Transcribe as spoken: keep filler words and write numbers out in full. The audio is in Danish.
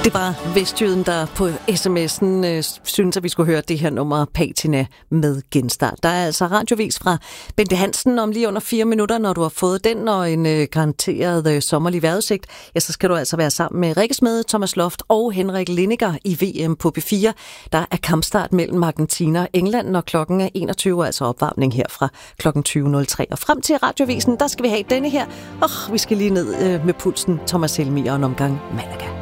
Det var Vestjyden, der på sms'en øh, synes, at vi skulle høre det her nummer Patina med Genstart. Der er altså radiovis fra Bente Hansen om lige under fire minutter. Når du har fået den og en øh, garanteret øh, sommerlig vejrudsigt, ja, så skal du altså være sammen med Rikke Smede, Thomas Loft og Henrik Lindiger i V M på P fire. Der er kampstart mellem Argentina og England, når klokken er enogtyve, altså opvarmning her fra klokken tyve nul tre. Og frem til radiovisen, der skal vi have denne her. Og vi skal lige ned øh, med pulsen Thomas Helmi og en omgang Malaga.